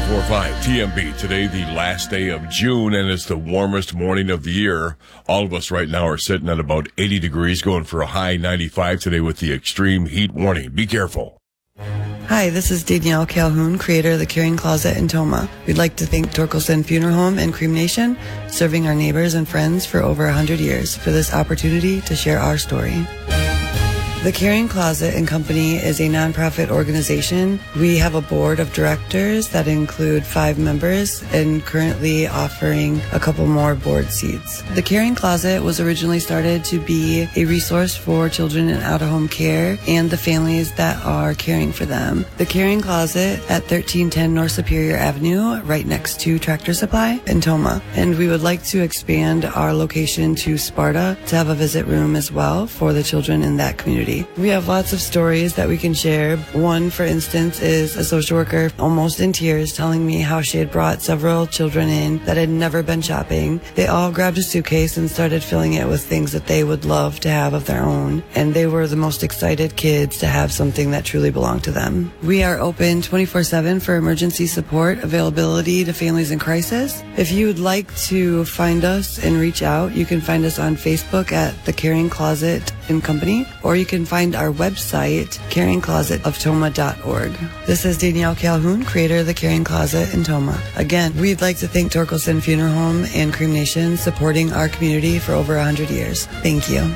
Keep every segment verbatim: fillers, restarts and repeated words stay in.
ninety-four point five T M B. Today, the last day of June, and it's the warmest morning of the year. All of us right now are sitting at about eighty degrees, going for a high ninety-five today with the extreme heat warning. Be careful. Hi, this is Danielle Calhoun, creator of the Caring Closet in Tomah. We'd like to thank Torkelson Funeral Home and Cremation, serving our neighbors and friends for over one hundred years, for this opportunity to share our story. The Caring Closet and Company is a nonprofit organization. We have a board of directors that include five members and currently offering a couple more board seats. The Caring Closet was originally started to be a resource for children in out-of-home care and the families that are caring for them. The Caring Closet at thirteen ten North Superior Avenue, right next to Tractor Supply in Tomah. And we would like to expand our location to Sparta to have a visit room as well for the children in that community. We have lots of stories that we can share. One, for instance, is a social worker almost in tears telling me how she had brought several children in that had never been shopping. They all grabbed a suitcase and started filling it with things that they would love to have of their own. And they were the most excited kids to have something that truly belonged to them. We are open twenty-four seven for emergency support, availability to families in crisis. If you would like to find us and reach out, you can find us on Facebook at The Caring Closet and Company, or you can find our website, caring closet of tomah dot org. This is Danielle Calhoun, creator of the Caring Closet in Tomah. Again, we'd like to thank Torkelson Funeral Home and Cremation, supporting our community for over one hundred years. Thank you.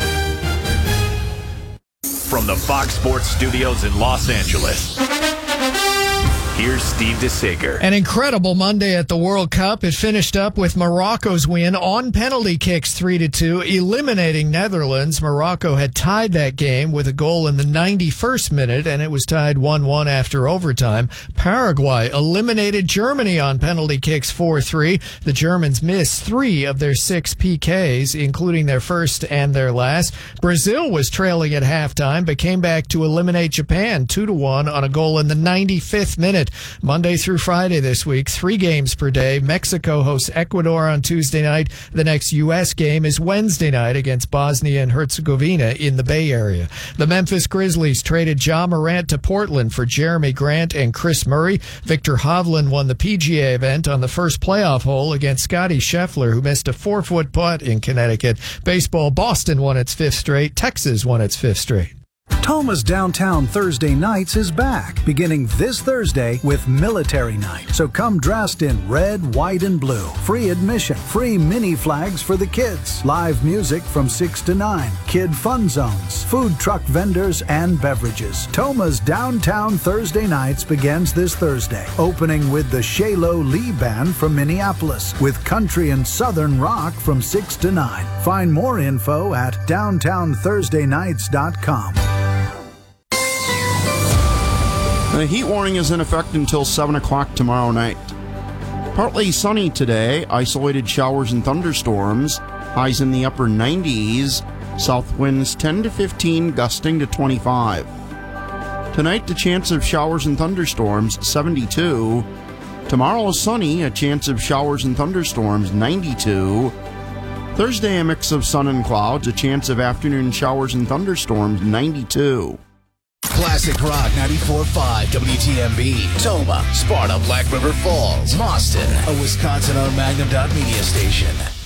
From the Fox Sports Studios in Los Angeles, here's Steve DeSager. An incredible Monday at the World Cup. It finished up with Morocco's win on penalty kicks three to two, eliminating Netherlands. Morocco had tied that game with a goal in the ninety-first minute, and it was tied one one after overtime. Paraguay eliminated Germany on penalty kicks four three. The Germans missed three of their six P Ks, including their first and their last. Brazil was trailing at halftime, but came back to eliminate Japan two to one on a goal in the ninety-fifth minute. Monday through Friday this week, three games per day. Mexico hosts Ecuador on Tuesday night. The next U S game is Wednesday night against Bosnia and Herzegovina in the Bay Area. The Memphis Grizzlies traded Ja Morant to Portland for Jeremy Grant and Chris Murray. Victor Hovland won the P G A event on the first playoff hole against Scotty Scheffler, who missed a four-foot putt in Connecticut. Baseball, Boston won its fifth straight. Texas won its fifth straight. Tomah's Downtown Thursday Nights is back, beginning this Thursday with Military Night. So come dressed in red, white, and blue. Free admission, free mini flags for the kids, live music from six to nine, kid fun zones, food truck vendors, and beverages. Tomah's Downtown Thursday Nights begins this Thursday, opening with the Shalo Lee Band from Minneapolis, with country and southern rock from six to nine. Find more info at downtown thursday nights dot com. The heat warning is in effect until seven o'clock tomorrow night. Partly sunny today, isolated showers and thunderstorms, highs in the upper nineties, south winds ten to fifteen, gusting to twenty-five. Tonight, the chance of showers and thunderstorms, seventy-two. Tomorrow, sunny, a chance of showers and thunderstorms, ninety-two. Thursday, a mix of sun and clouds, a chance of afternoon showers and thunderstorms, ninety-two. Classic Rock ninety-four point five W T M B, Tomah, Sparta, Black River Falls, Boston, a Wisconsin-owned Magnum Dot Media station.